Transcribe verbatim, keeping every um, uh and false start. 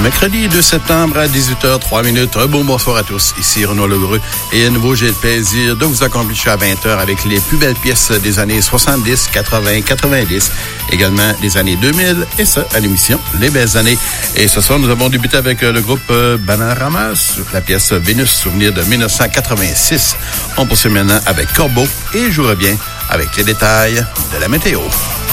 mercredi deux septembre à dix-huit heures trois minutes. Un bon bonsoir à tous. Ici Renaud Legreux. Et à nouveau, j'ai le plaisir de vous accompagner à vingt heures avec les plus belles pièces des années soixante-dix, quatre-vingts, quatre-vingt-dix. Également des années deux mille. Et ça, à l'émission Les Belles Années. Et ce soir, nous avons débuté avec le groupe Bananarama sur la pièce Vénus, souvenir de dix-neuf cent quatre-vingt-six. On poursuit maintenant avec Corbeau. Et je vous reviens avec les détails de la météo.